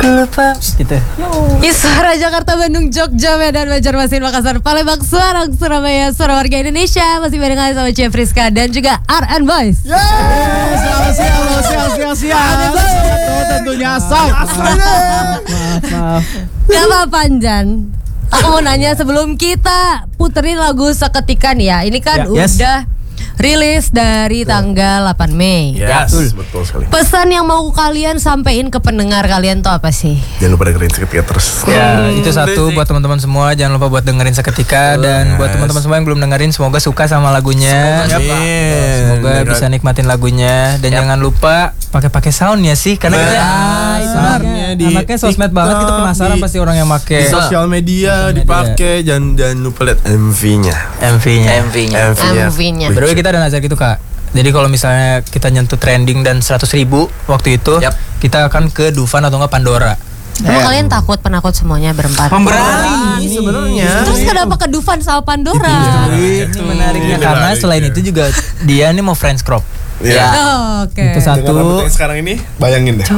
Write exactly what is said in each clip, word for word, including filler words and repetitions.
Kelepas gitu. Is suara Jakarta, Bandung, Jogja, Medan, Banjarmasin, Makassar, Palembang, Semarang, Surabaya, suara warga Indonesia. Masih bareng sama Chef Rizka dan juga R and Boys. Yeay, selamat siang, selamat siang, siang, siang. Tentunya asal. Maaf. Gak apa-apa, Jan. Aku mau nanya sebelum kita puterin lagu seketika nih ya. Ini kan Ya, yes. udah rilis dari tanggal delapan Mei. Yes, betul. betul sekali. Pesan yang mau kalian sampein ke pendengar kalian tuh apa sih? Jangan lupa dengerin seketika terus. Ya, itu satu buat teman-teman semua, jangan lupa buat dengerin seketika. Dan buat teman-teman semua yang belum dengerin, semoga suka sama lagunya. Semoga, Semoga bisa nikmatin lagunya. Dan jangan lupa pakai-pakai sound ya sih, karena kita Ah, soundnya di anaknya sosmed TikTok, banget, kita penasaran di- pasti orang yang Di pakai sosial media Sosial dipakai, jangan jangan lupa lihat M V-nya. M V-nya. M V-nya. M M V-nya. By the way, kita ada nazar gitu Kak. Jadi kalau misalnya kita nyentuh trending dan seratus ribu waktu itu, Yap. kita akan ke Dufan atau nggak Pandora. Emang kalian takut penakut semuanya berempat? Pemberani sebenarnya. Terus kenapa ke Dufan sama Pandora? Ini menariknya Ini karena menarik, selain ya. itu juga dia ini mau French crop. Ya. Oh, Oke. Itu satu. Dengan rambut yang sekarang ini, bayangin deh.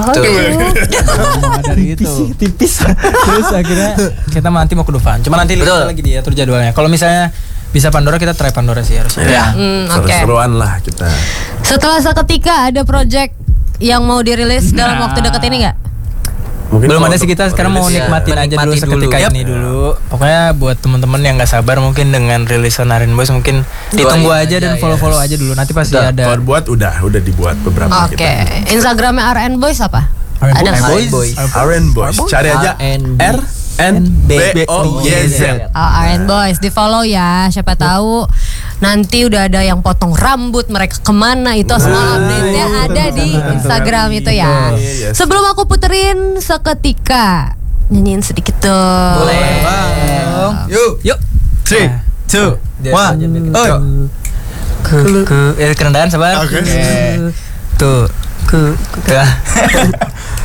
Dari itu tipis. Terus akhirnya kita nanti mau ke Dufan. Cuma nanti Betul. kita lagi diatur jadwalnya. Kalau misalnya bisa Pandora, kita try Pandora sih harusnya. Ya, Hmm, oke. seru-seruan lah kita. Setelah seketika ada project yang mau dirilis dalam waktu dekat ini nggak? Mungkin Belum kalau ada sih, kita untuk sekarang mau rilis ya. nikmatin aja dulu Menikmati seketika dulu. ini dulu. Pokoknya buat teman-teman yang nggak sabar mungkin dengan rilisan Arin Boys mungkin ditunggu Doain aja aja, dan ya. follow-follow aja dulu. Nanti pasti Udah, ada. kalau buat udah, udah dibuat beberapa Oke. kita. Instagramnya R and Boys apa? R and Ada Boys. nggak? R and Boys. R and Boys. Cari aja R and B. R N B O Y Z. Oh, R and Boys, di follow ya. Siapa tahu nanti udah ada yang potong rambut, mereka kemana itu semua update-nya ada di Instagram itu ya. Yes. Sebelum aku puterin seketika, nyanyiin sedikit dong. Boleh. Yuk, yuk. Three, two, one. Oi. Ke ke eh kerendahan sabar. Oke. Tuh. Ke ke